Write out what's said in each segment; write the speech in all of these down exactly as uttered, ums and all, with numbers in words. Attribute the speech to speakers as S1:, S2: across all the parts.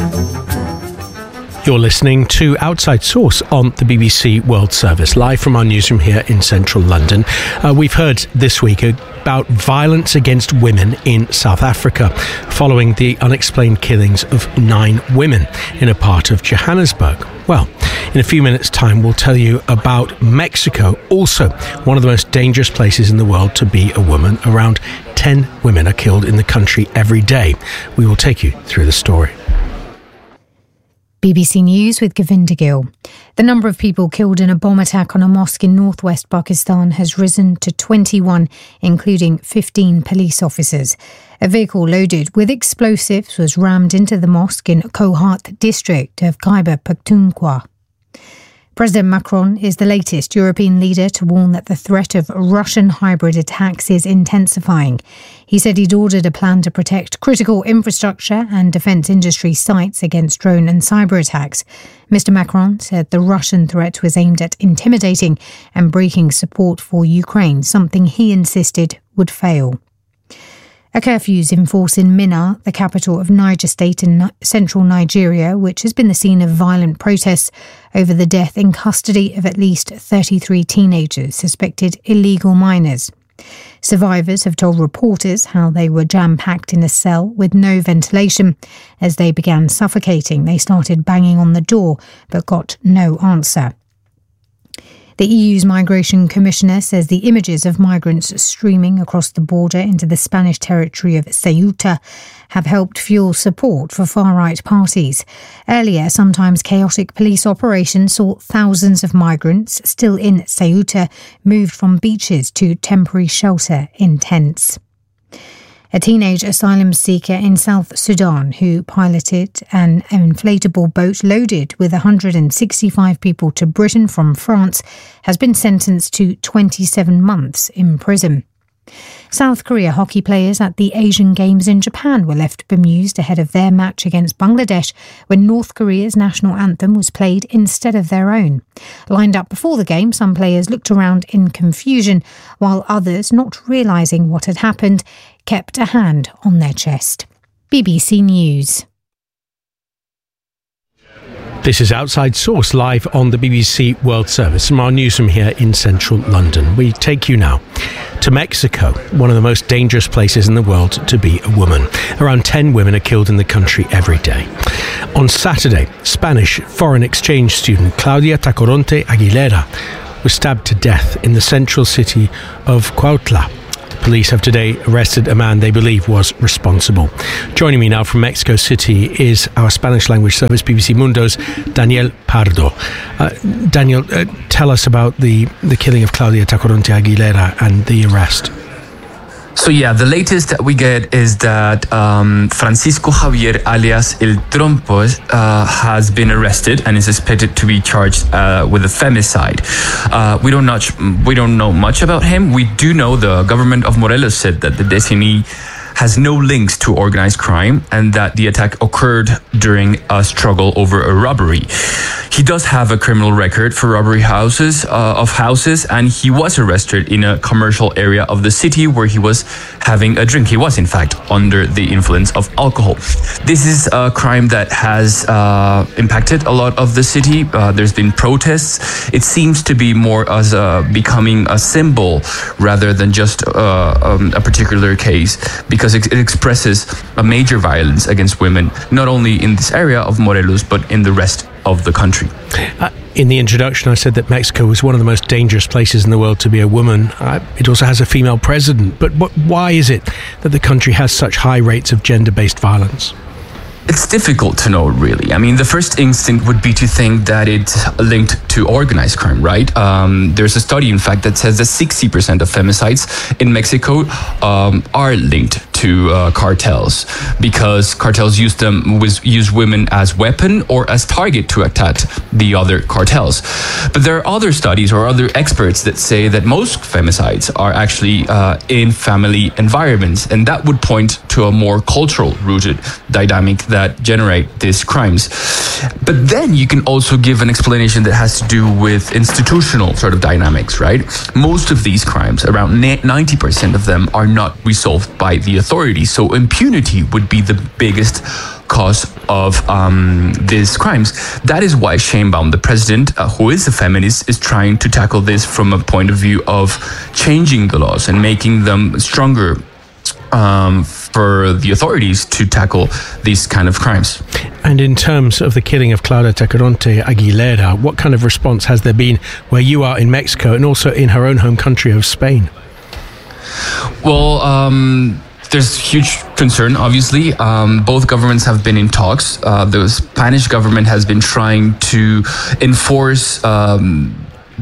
S1: You're listening to Outside Source on the B B C World Service, live from our newsroom here in central London. Uh, we've heard this week about violence against women in South Africa following the unexplained killings of nine women in a part of Johannesburg. Well, in a few minutes' time, we'll tell you about Mexico, also one of the most dangerous places in the world to be a woman. Around ten women are killed in the country every day. We will take you through the story.
S2: B B C News with Govinda Gill. The number of people killed in a bomb attack on a mosque in northwest Pakistan has risen to twenty-one, including fifteen police officers. A vehicle loaded with explosives was rammed into the mosque in Kohat district of Khyber Pakhtunkhwa. President Macron is the latest European leader to warn that the threat of Russian hybrid attacks is intensifying. He said he'd ordered a plan to protect critical infrastructure and defence industry sites against drone and cyber attacks. Mister Macron said the Russian threat was aimed at intimidating and breaking support for Ukraine, something he insisted would fail. A curfew is in force in Minna, the capital of Niger State in central Nigeria, which has been the scene of violent protests over the death in custody of at least thirty-three teenagers, suspected illegal minors. Survivors have told reporters how they were jam-packed in a cell with no ventilation. As they began suffocating, they started banging on the door but got no answer. The E U's Migration Commissioner says the images of migrants streaming across the border into the Spanish territory of Ceuta have helped fuel support for far-right parties. Earlier, sometimes chaotic police operations saw thousands of migrants still in Ceuta moved from beaches to temporary shelter in tents. A teenage asylum seeker in South Sudan who piloted an inflatable boat loaded with one hundred sixty-five people to Britain from France has been sentenced to twenty-seven months in prison. South Korea hockey players at the Asian Games in Japan were left bemused ahead of their match against Bangladesh when North Korea's national anthem was played instead of their own. Lined up before the game, some players looked around in confusion, while others, not realising what had happened, kept a hand on their chest. B B C News.
S1: This is Outside Source, live on the B B C World Service from our newsroom here in central London. We take you now to Mexico, one of the most dangerous places in the world to be a woman. Around ten women are killed in the country every day. On Saturday, Spanish foreign exchange student Claudia Tacoronte Aguilera was stabbed to death in the central city of Cuautla. Police have today arrested a man they believe was responsible. Joining me now from Mexico City is our Spanish language service, B B C Mundo's Daniel Pardo. Uh, Daniel, uh, tell us about the, the killing of Claudia Tacoronte Aguilera and the arrest.
S3: So yeah, the latest that we get is that um, Francisco Javier alias El Trompo uh, has been arrested and is expected to be charged uh, with a femicide. Uh, we don't not, we don't know much about him. We do know the government of Morelos said that the designee has no links to organized crime and that the attack occurred during a struggle over a robbery. He does have a criminal record for robbery houses uh, of houses, and he was arrested in a commercial area of the city where he was having a drink. He was, in fact, under the influence of alcohol. This is a crime that has uh, impacted a lot of the city. Uh, there's been protests. It seems to be more as a, becoming a symbol rather than just uh, um, a particular case, because it, it expresses a major violence against women, not only in this area of Morelos, but in the rest of the country.
S1: Uh, in the introduction, I said that Mexico was one of the most dangerous places in the world to be a woman. Uh, it also has a female president. But what, why is it that the country has such high rates of gender-based violence?
S3: It's difficult to know, really. I mean, the first instinct would be to think that it's linked to organized crime, right? Um, there's a study, in fact, that says that sixty percent of femicides in Mexico um, are linked to uh, cartels, because cartels use them use women as weapon or as target to attack the other cartels. But there are other studies or other experts that say that most femicides are actually uh, in family environments, and that would point to a more cultural rooted dynamic that generate these crimes. But then you can also give an explanation that has to do with institutional sort of dynamics, right? Most of these crimes, around ninety percent of them, are not resolved by the authorities. So impunity would be the biggest cause of um, these crimes. That is why Sheinbaum, the president, uh, who is a feminist, is trying to tackle this from a point of view of changing the laws and making them stronger um, for the authorities to tackle these kind of crimes.
S1: And in terms of the killing of Claudia Tacoronte Aguilera, what kind of response has there been where you are in Mexico and also in her own home country of Spain?
S3: Well, um... there's huge concern, obviously. Um, both governments have been in talks. Uh, the Spanish government has been trying to enforce, um,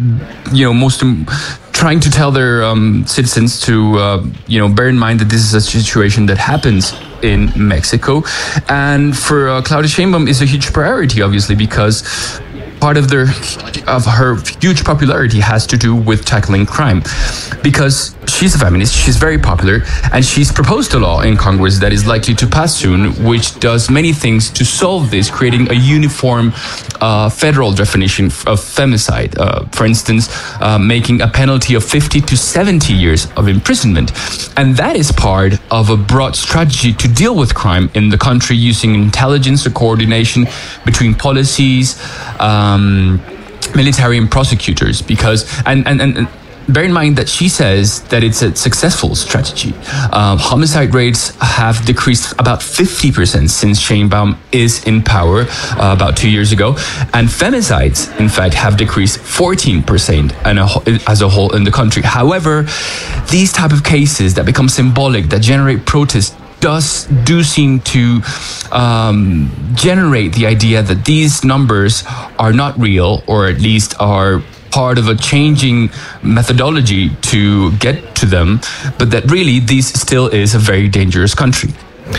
S3: you know, most um, trying to tell their um, citizens to, uh, you know, bear in mind that this is a situation that happens in Mexico. And for uh, Claudia Sheinbaum is a huge priority, obviously, because part of their of her huge popularity has to do with tackling crime, because she's a feminist, she's very popular, and she's proposed a law in Congress that is likely to pass soon, which does many things to solve this, creating a uniform uh, federal definition of femicide. Uh, for instance, uh, making a penalty of fifty to seventy years of imprisonment. And that is part of a broad strategy to deal with crime in the country, using intelligence or coordination between policies, um, military and prosecutors, because and, and, and bear in mind that she says that it's a successful strategy. Um, homicide rates have decreased about fifty percent since Sheinbaum is in power uh, about two years ago. And femicides, in fact, have decreased fourteen percent and a, as a whole in the country. However, these type of cases that become symbolic, that generate protests, does do seem to um, generate the idea that these numbers are not real, or at least are part of a changing methodology to get to them, but that really this still is a very dangerous country.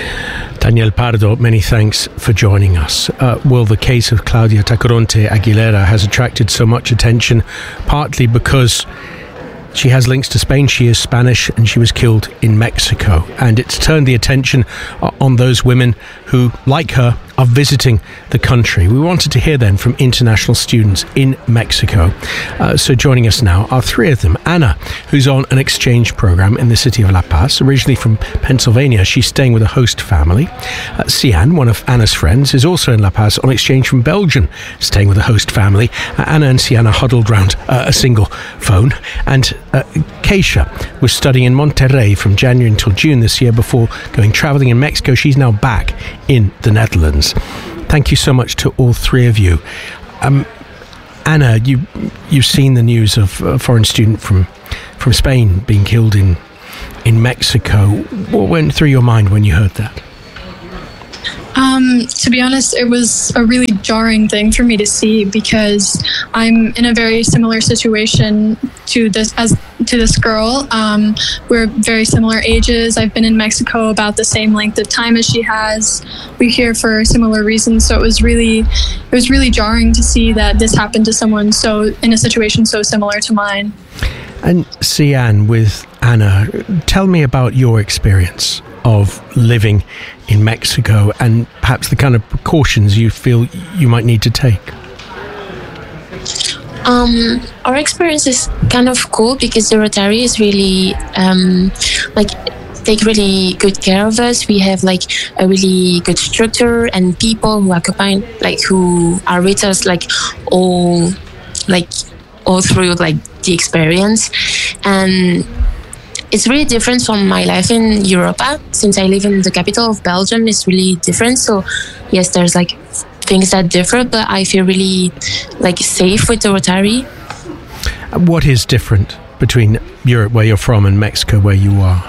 S1: Daniel Pardo, many thanks for joining us. Uh, well, the case of Claudia Tacoronte Aguilera has attracted so much attention, partly because she has links to Spain. She is Spanish and she was killed in Mexico. And it's turned the attention on those women who, like her, are visiting the country. We wanted to hear then from international students in Mexico. Uh, so joining us now are three of them. Anna, who's on an exchange program in the city of La Paz, originally from Pennsylvania. She's staying with a host family. Uh, Sian, one of Anna's friends, is also in La Paz on exchange from Belgium, staying with a host family. Uh, Anna and Sian are huddled round uh, a single phone. And uh, Keisha was studying in Monterrey from January until June this year before going travelling in Mexico. She's now back in the Netherlands. Thank you so much to all three of you. Um, Anna, you, you've seen the news of a foreign student from, from Spain being killed in, in Mexico. What went through your mind when you heard that?
S4: Um, to be honest, it was a really jarring thing for me to see, because I'm in a very similar situation to this as to this girl. Um, we're very similar ages. I've been in Mexico about the same length of time as she has. We're here for similar reasons. So it was really, it was really jarring to see that this happened to someone so in a situation so similar to mine.
S1: And Sian, with Anna, tell me about your experience of living in Mexico and perhaps the kind of precautions you feel you might need to take.
S5: Um, our experience is kind of cool because the Rotary is really um, like take really good care of us. We have like a really good structure and people who occupy like who are with us like all like all through like the experience. And it's really different from my life in Europa. Since I live in the capital of Belgium, it's really different. So yes, there's like things that differ, but I feel really like safe with the Rotary.
S1: What is different between Europe, where you're from, and Mexico, where you are?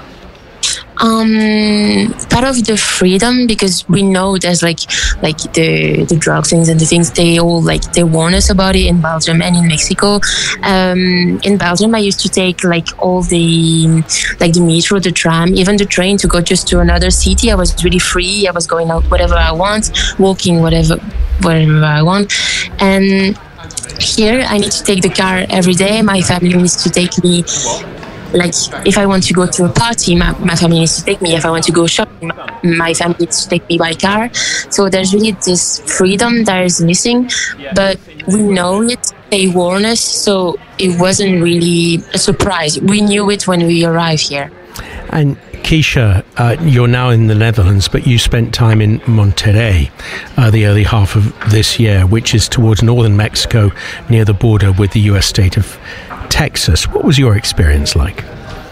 S5: Um, part of the freedom, because we know there's like like the the drug things and the things they all like they warn us about it in Belgium and in Mexico. Um, in Belgium, I used to take like all the like the metro, the tram, even the train to go just to another city. I was really free. I was going out whatever I want, walking whatever whatever I want, and here I need to take the car every day. My family needs to take me like if I want to go to a party, my, my family needs to take me. If I want to go shopping, my, my family needs to take me by car. So there's really this freedom that is missing, but we know it. They warn us, so it wasn't really a surprise. We knew it when we arrived here.
S1: And Keisha, uh, you're now in the Netherlands, but you spent time in Monterrey uh, the early half of this year, which is towards northern Mexico, near the border with the U S state of Texas. What was your experience like?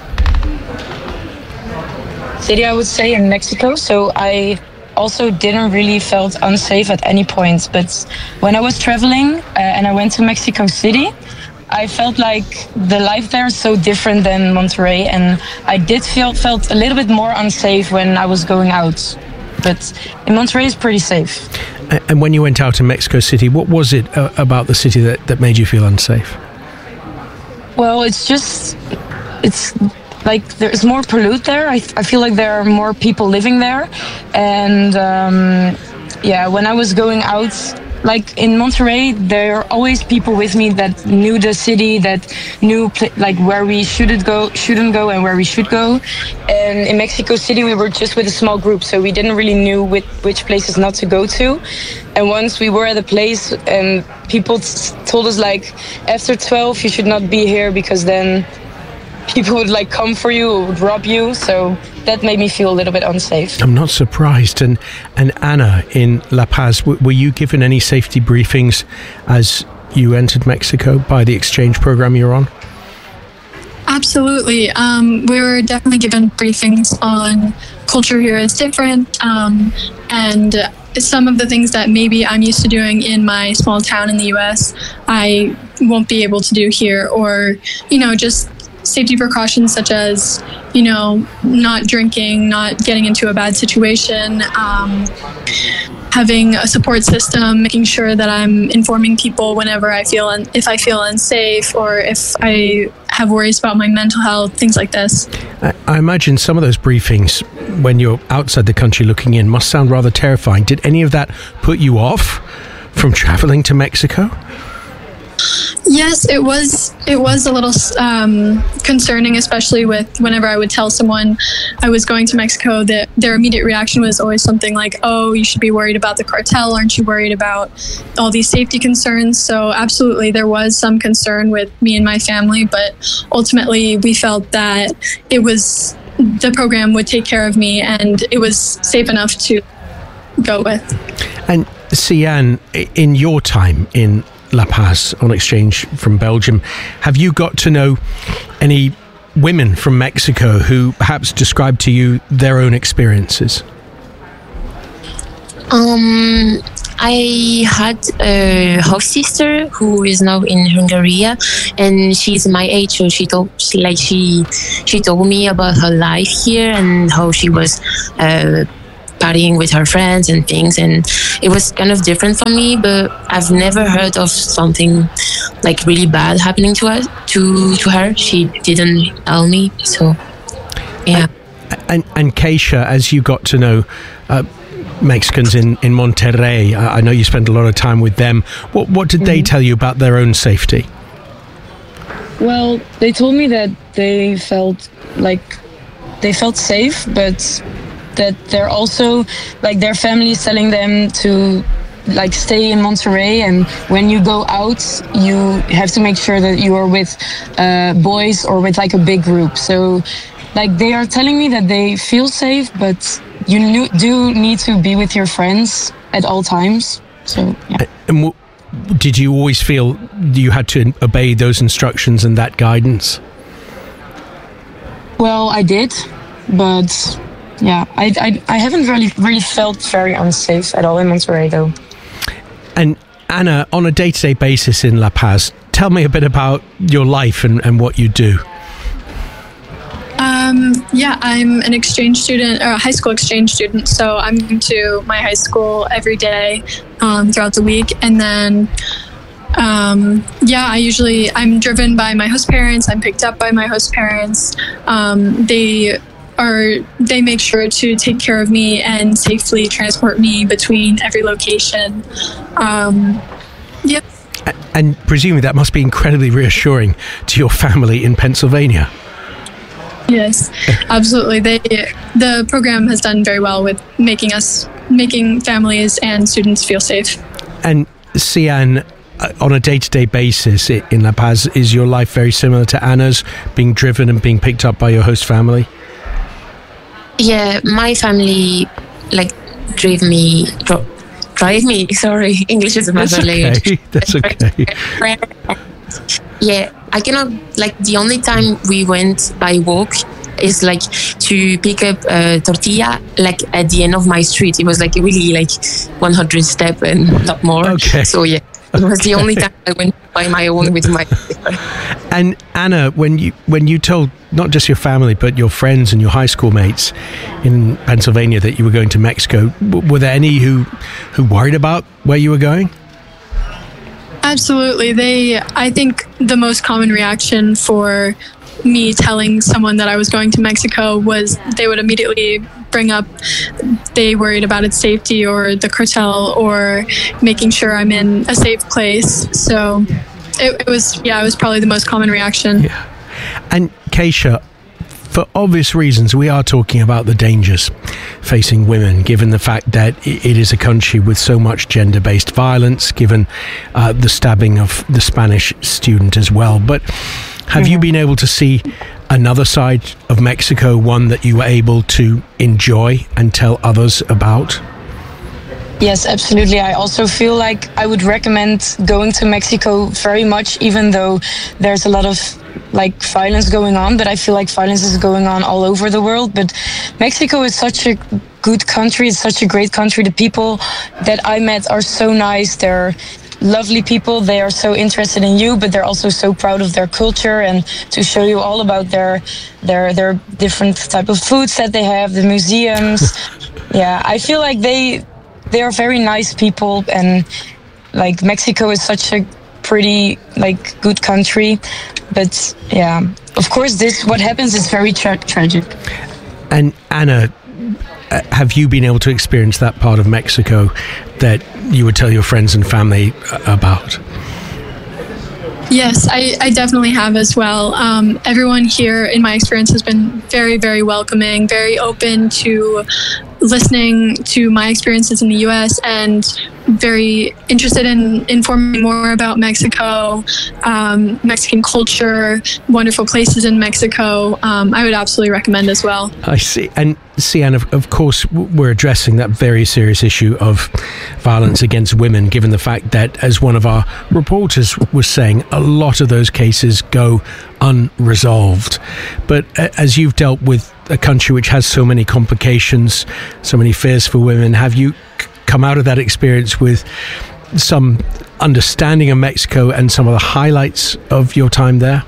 S6: City, I would say, in Mexico. So I also didn't really felt unsafe at any point. But when I was traveling uh, and I went to Mexico City, I felt like the life there is so different than Monterrey, and I did feel felt a little bit more unsafe when I was going out. But in Monterrey, it's pretty safe.
S1: And when you went out in Mexico City, what was it uh, about the city that, that made you feel unsafe?
S6: Well, it's just, it's like there's more pollute there. I, I feel like there are more people living there. And um, yeah, when I was going out, like in Monterrey, there are always people with me that knew the city, that knew pl- like where we shouldn't go, shouldn't go, and where we should go. And in Mexico City, we were just with a small group, so we didn't really knew which, which places not to go to. And once we were at a place, and people t- told us like, after twelve, you should not be here because then people would like come for you or would rob you. So that made me feel a little bit unsafe.
S1: I'm not surprised. And and Ana, in La Paz, w- were you given any safety briefings as you entered Mexico by the exchange program you're on?
S4: Absolutely. Um, we were definitely given briefings on culture here is different, um, and some of the things that maybe I'm used to doing in my small town in the U S, I won't be able to do here, or, you know, just safety precautions such as, you know, not drinking, not getting into a bad situation, um, having a support system, making sure that I'm informing people whenever I feel, un- if I feel unsafe or if I have worries about my mental health, things like this.
S1: I, I imagine some of those briefings, when you're outside the country looking in, must sound rather terrifying. Did any of that put you off from traveling to Mexico?
S4: Yes, it was. It was a little um, concerning, especially with whenever I would tell someone I was going to Mexico, that their immediate reaction was always something like, "Oh, you should be worried about the cartel. Aren't you worried about all these safety concerns?" So absolutely, there was some concern with me and my family, but ultimately we felt that it was the program would take care of me, and it was safe enough to go with.
S1: And Sian, in your time in La Paz on exchange from Belgium, have you got to know any women from Mexico who perhaps described to you their own experiences?
S5: Um, I had a host sister who is now in Hungary, and she's my age. So she told, like she, she told me about her life here and how she was uh, partying with her friends and things, and it was kind of different for me. But I've never heard of something like really bad happening to her. To to her, she didn't tell me. So, yeah.
S1: And and, and Keisha, as you got to know Uh, Mexicans in, in Monterrey, I know you spent a lot of time with them. What what did they
S6: Mm-hmm.
S1: tell you about their own safety?
S6: Well, they told me that they felt like they felt safe, but that they're also like their family is telling them to like stay in Monterrey, and when you go out, you have to make sure that you are with uh, boys or with like a big group. So, like they are telling me that they feel safe, but you knew, do need to be with your friends at all times. So, yeah.
S1: And w- did you always feel you had to obey those instructions and that guidance?
S6: Well, I did, but yeah, I, I, I haven't really really felt very unsafe at all in Monterrey, though.
S1: And Ana, on a day-to-day basis in La Paz, tell me a bit about your life and, and what you do.
S4: Um, yeah, I'm an exchange student, or a high school exchange student. So I'm going to my high school every day um, throughout the week. And then, um, yeah, I usually, I'm driven by my host parents. I'm picked up by my host parents. Um, they are, they make sure to take care of me and safely transport me between every location. Um, yep.
S1: And presumably that must be incredibly reassuring to your family in Pennsylvania.
S4: Yes, absolutely. They the program has done very well with making us making families and students feel safe.
S1: And Sian, on a day-to-day basis in La Paz, is your life very similar to Anna's, being driven and being picked up by your host family?
S5: Yeah, my family like drive me dro- drive me sorry English is my
S1: That's
S5: language.
S1: okay. That's okay.
S5: Yeah, I cannot, like, the only time we went by walk is like to pick up a tortilla, like at the end of my street. It was like really like one hundred steps and not more.
S1: Okay.
S5: So yeah, it was the only time I went by my own with my.
S1: And Anna, when you when you told not just your family but your friends and your high school mates in Pennsylvania that you were going to Mexico, w- were there any who who worried about where you were going?
S4: Absolutely. They, I think the most common reaction for me telling someone that I was going to Mexico was they would immediately bring up they worried about its safety or the cartel or making sure I'm in a safe place. So it, it was, yeah, it was probably the most common reaction.
S1: Yeah. And Keisha, for obvious reasons, we are talking about the dangers facing women, given the fact that it is a country with so much gender-based violence, given uh, the stabbing of the Spanish student as well. But have mm-hmm. you been able to see another side of Mexico, one that you were able to enjoy and tell others about?
S6: Yes, absolutely. I also feel like I would recommend going to Mexico very much, even though there's a lot of like violence going on, but I feel like violence is going on all over the world. But Mexico is such a good country. It's such a great country. The people that I met are so nice. They're lovely people. They are so interested in you, but they're also so proud of their culture and to show you all about their their their different type of foods that they have, the museums. Yeah, I feel like they they are very nice people, and like Mexico is such a pretty like good country. But yeah, of course, this what happens is very tra- tragic.
S1: And Anna, have you been able to experience that part of Mexico that you would tell your friends and family about?
S4: Yes, I, I definitely have as well. Um, everyone here, in my experience, has been very, very welcoming, very open to listening to my experiences in the U S and very interested in informing more about Mexico, um, Mexican culture, wonderful places in Mexico. Um, I would absolutely recommend as well.
S1: I see. And Sian, of, of course, we're addressing that very serious issue of violence against women, given the fact that, as one of our reporters was saying, a lot of those cases go unresolved. But as you've dealt with a country which has so many complications, so many fears for women, have you come out of that experience with some understanding of Mexico and some of the highlights of your time there?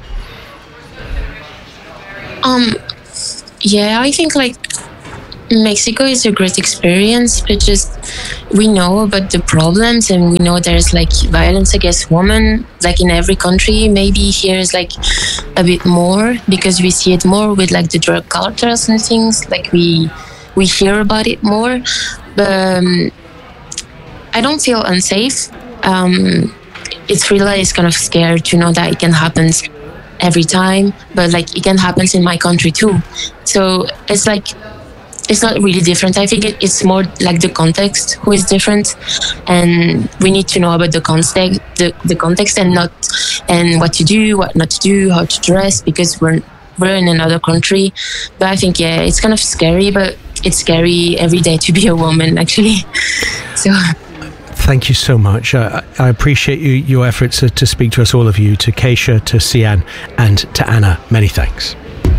S5: Um, yeah, I think like Mexico is a great experience, but just we know about the problems and we know there's like violence against women, like in every country. Maybe here is like a bit more because we see it more with like the drug cartels and things. Like we we hear about it more, but um, I don't feel unsafe. Um, it's really it's kind of scary to know that it can happen every time, but like it can happen in my country too. So it's like it's not really different. I think it, it's more like the context who is different, and we need to know about the context, the, the context, and not and what to do, what not to do, how to dress, because we're we're in another country. But I think yeah, it's kind of scary, but it's scary every day to be a woman, actually. So.
S1: Thank you so much. Uh, I appreciate you, your efforts to, to speak to us, all of you, to Keisha, to Sian, and to Anna. Many thanks.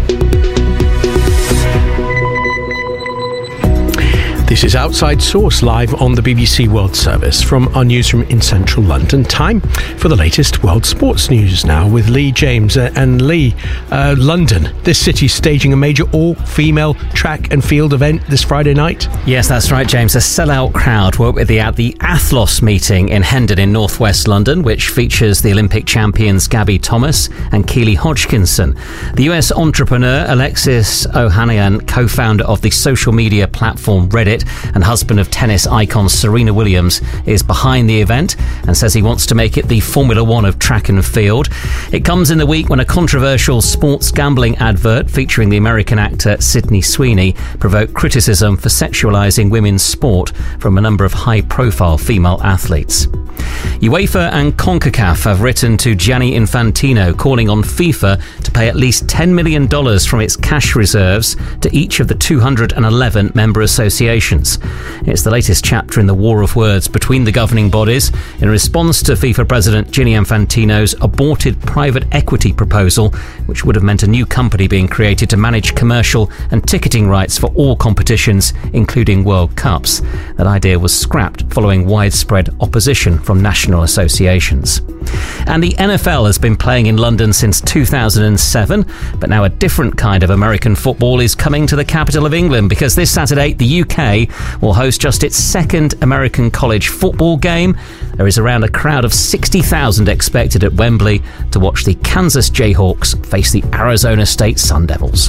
S1: This is Outside Source, live on the B B C World Service from our newsroom in central London. Time for the latest world sports news now with Lee James. Uh, and Lee, uh, London, this city staging a major all-female track and field event this Friday night.
S7: Yes, that's right, James. A sellout crowd were at the, at the Athlos meeting in Hendon in northwest London, which features the Olympic champions Gabby Thomas and Keely Hodgkinson. The U S entrepreneur Alexis Ohanian, co-founder of the social media platform Reddit, United and husband of tennis icon Serena Williams, is behind the event and says he wants to make it the Formula One of track and field. It comes in the week when a controversial sports gambling advert featuring the American actor Sydney Sweeney provoked criticism for sexualising women's sport from a number of high-profile female athletes. UEFA and CONCACAF have written to Gianni Infantino calling on FIFA to pay at least ten million dollars from its cash reserves to each of the two hundred eleven member associations. It's the latest chapter in the war of words between the governing bodies in response to FIFA President Gianni Infantino's aborted private equity proposal, which would have meant a new company being created to manage commercial and ticketing rights for all competitions, including World Cups. That idea was scrapped following widespread opposition from national associations. And the N F L has been playing in London since two thousand seven, but now a different kind of American football is coming to the capital of England, because this Saturday the U K will host just its second American college football game. There is around a crowd of sixty thousand expected at Wembley to watch the Kansas Jayhawks face the Arizona State Sun Devils.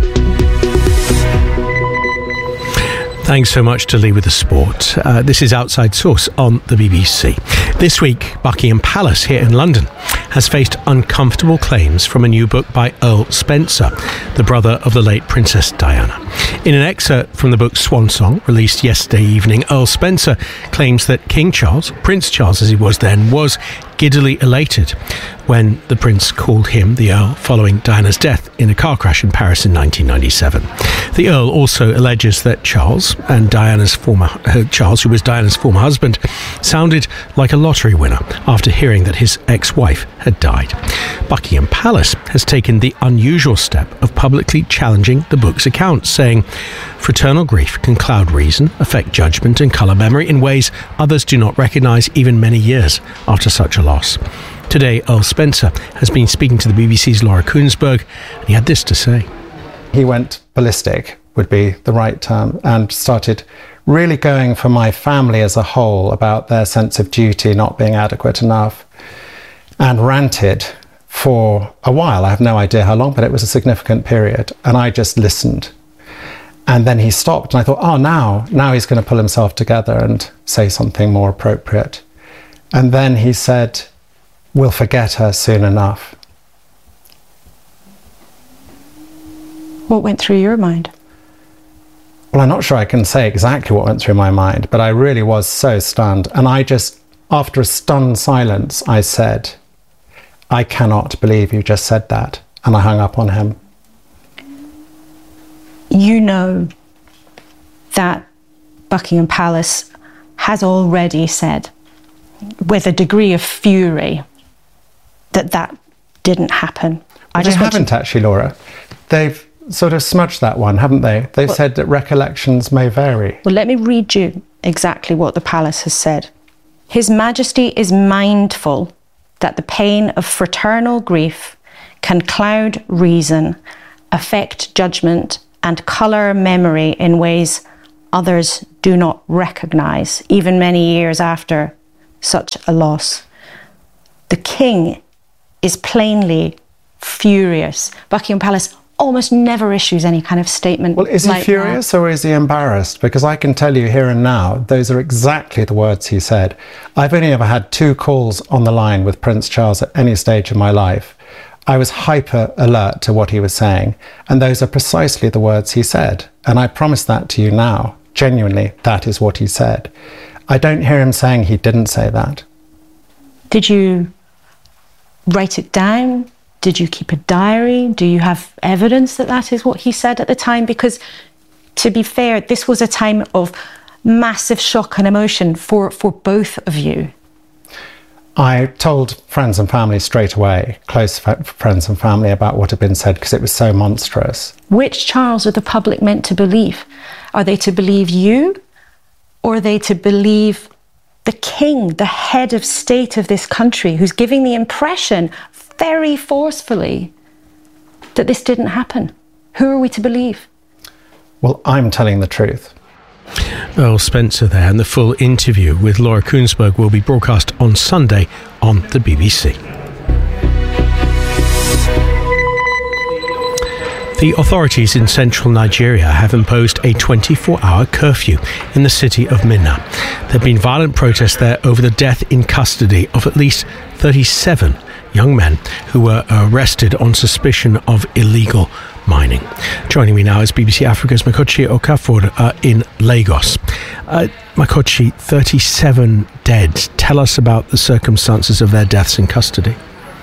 S1: Thanks so much to Lee with the sport. Uh, this is Outside Source on the B B C. This week, Buckingham Palace here in London has faced uncomfortable claims from a new book by Earl Spencer, the brother of the late Princess Diana. In an excerpt from the book Swan Song, released yesterday evening, Earl Spencer claims that King Charles, Prince Charles as he was then, was giddily elated when the prince called him the Earl following Diana's death in a car crash in Paris in nineteen ninety-seven. The Earl also alleges that Charles and Diana's former uh, Charles, who was Diana's former husband, sounded like a lottery winner after hearing that his ex-wife had died. Buckingham Palace has taken the unusual step of publicly challenging the book's accounts, saying fraternal grief can cloud reason, affect judgment and colour memory in ways others do not recognise even many years after such a loss. Today, Earl Spencer has been speaking to the B B C's Laura Kuenssberg, and he had this to say.
S8: He went ballistic, would be the right term, and started really going for my family as a whole about their sense of duty not being adequate enough, and ranted for a while. I have no idea how long, but it was a significant period, and I just listened. And then he stopped, and I thought, oh, now, now he's going to pull himself together and say something more appropriate. And then he said, we'll forget her soon enough.
S9: What went through your mind?
S8: Well, I'm not sure I can say exactly what went through my mind, but I really was so stunned. And I just, after a stunned silence, I said, I cannot believe you just said that. And I hung up on him.
S9: You know that Buckingham Palace has already said, with a degree of fury, that that didn't happen. I
S8: Well,
S9: just
S8: they
S9: want to-
S8: haven't actually, Laura. They've sort of smudged that one, haven't they? They've
S9: Well-
S8: said that recollections may vary.
S9: Well, let me read you exactly what the palace has said. His Majesty is mindful that the pain of fraternal grief can cloud reason, affect judgment, and colour memory in ways others do not recognise, even many years after such a loss. The King is plainly furious. Buckingham Palace almost never issues any kind of statement.
S8: Well, is he
S9: like
S8: furious
S9: that.
S8: or is he embarrassed? Because I can tell you here and now, those are exactly the words he said. I've only ever had two calls on the line with Prince Charles at any stage of my life. I was hyper alert to what he was saying, and those are precisely the words he said. And I promise that to you now. Genuinely, that is what he said. I don't hear him saying he didn't say that.
S9: Did you write it down? Did you keep a diary? Do you have evidence that that is what he said at the time? Because, to be fair, this was a time of massive shock and emotion for, for both of you.
S8: I told friends and family straight away, close f- friends and family, about what had been said because it was so monstrous.
S9: Which Charles are the public meant to believe? Are they to believe you, or are they to believe the king, the head of state of this country, who's giving the impression very forcefully that this didn't happen? Who are we to believe?
S8: Well, I'm telling the truth.
S1: Earl Spencer there, and the full interview with Laura Kuenssberg will be broadcast on Sunday on the B B C. The authorities in central Nigeria have imposed a twenty-four hour curfew in the city of Minna. There have been violent protests there over the death in custody of at least thirty-seven young men who were arrested on suspicion of illegal mining. Joining me now is B B C Africa's Makochi Okafor uh, in Lagos. Uh, Makochi, thirty-seven dead. Tell us about the circumstances of their deaths in custody.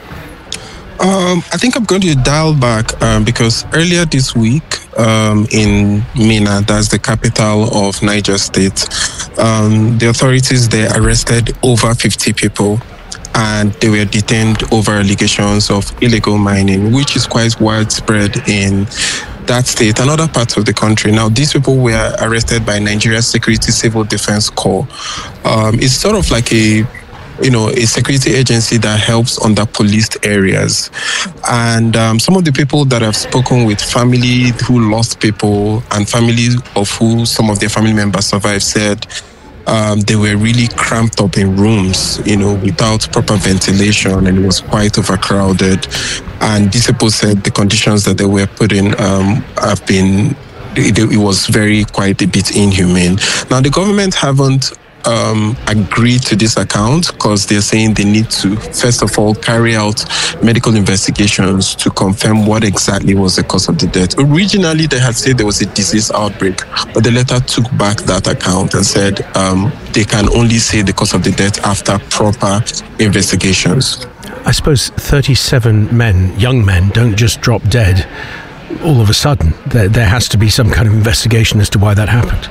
S10: Um, I think I'm going to dial back um, because earlier this week um, in Minna, that's the capital of Niger State, um, the authorities there arrested over fifty people and they were detained over allegations of illegal mining, which is quite widespread in that state and other parts of the country. Now, these people were arrested by Nigeria's Security Civil Defense Corps. Um, it's sort of like a you know, a security agency that helps on the policed areas. And um, some of the people that have spoken with family who lost people and families of who some of their family members survived said um, they were really cramped up in rooms, you know, without proper ventilation, and it was quite overcrowded. And these people said the conditions that they were put in um, have been, it, it was very quite a bit inhumane. Now, the government haven't Um, agree to this account because they're saying they need to, first of all, carry out medical investigations to confirm what exactly was the cause of the death. Originally, they had said there was a disease outbreak, but the letter took back that account and said um, they can only say the cause of the death after proper investigations.
S1: I suppose thirty-seven men, young men, don't just drop dead all of a sudden. There, there has to be some kind of investigation as to why that happened.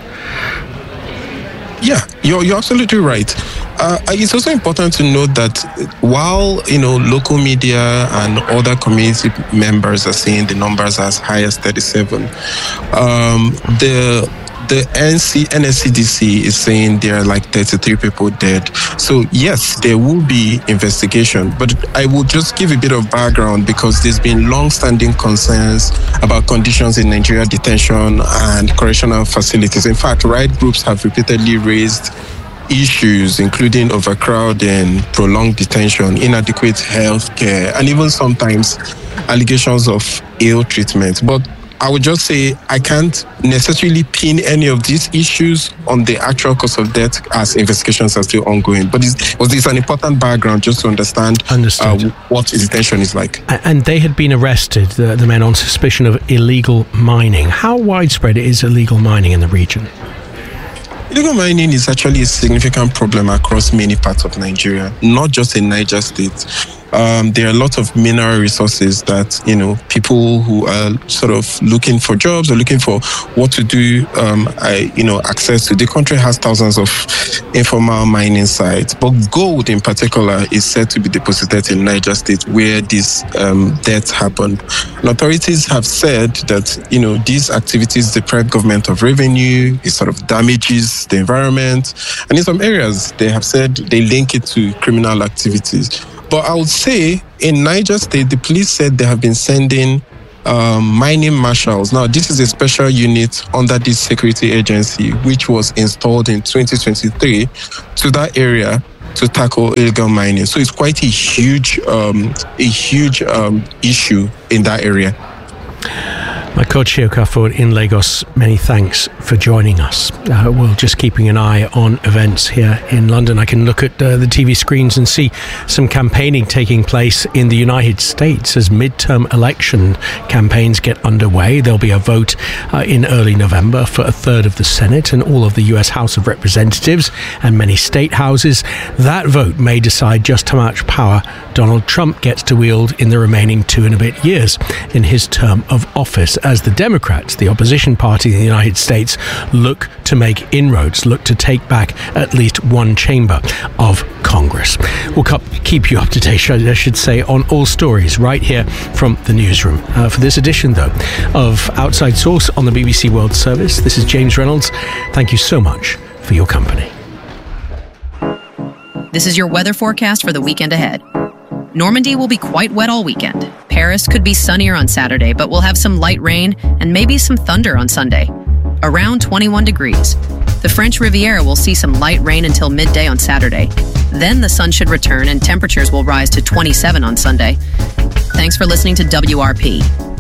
S10: Yeah, you're, you're absolutely right. Uh, it's also important to note that while, you know, local media and other community members are saying the numbers are as high as thirty-seven, um, the the N C, N S C D C is saying there are like thirty-three people dead. So yes, there will be investigation, but I will just give a bit of background because there's been long-standing concerns about conditions in Nigeria detention and correctional facilities. In fact, right groups have repeatedly raised issues including overcrowding, prolonged detention, inadequate health care, and even sometimes allegations of ill treatment. But I would just say I can't necessarily pin any of these issues on the actual cause of death as investigations are still ongoing. But it's, it's an important background just to understand uh, what detention is like.
S1: And they had been arrested, the, the men, on suspicion of illegal mining. How widespread is illegal mining in the region?
S10: Illegal mining is actually a significant problem across many parts of Nigeria, not just in Niger State. Um, there are a lot of mineral resources that, you know, people who are sort of looking for jobs or looking for what to do, um, I, you know, access to. The country has thousands of informal mining sites, but gold in particular is said to be deposited in Niger State where these um, deaths happened. And authorities have said that, you know, these activities deprive government of revenue, it sort of damages the environment. And in some areas, they have said they link it to criminal activities. But I would say in Niger State, the police said they have been sending um, mining marshals. Now, this is a special unit under this security agency, which was installed in twenty twenty-three to that area to tackle illegal mining. So it's quite a huge, um, a huge um, issue in that area.
S1: Makochi Okafor in Lagos, many thanks for joining us. Uh, we're just keeping an eye on events here in London. I can look at uh, the T V screens and see some campaigning taking place in the United States as midterm election campaigns get underway. There'll be a vote uh, in early November for a third of the Senate and all of the U S House of Representatives and many state houses. That vote may decide just how much power Donald Trump gets to wield in the remaining two and a bit years in his term of office, as the Democrats, the opposition party in the United States, look to make inroads, look to take back at least one chamber of Congress. We'll keep you up to date, I should say, on all stories right here from the newsroom. Uh, for this edition, though, of Outside Source on the B B C World Service, this is James Reynolds. Thank you so much for your company.
S11: This is your weather forecast for the weekend ahead. Normandy will be quite wet all weekend. Paris could be sunnier on Saturday, but we'll have some light rain and maybe some thunder on Sunday. Around twenty-one degrees. The French Riviera will see some light rain until midday on Saturday. Then the sun should return and temperatures will rise to twenty-seven on Sunday. Thanks for listening to W R P.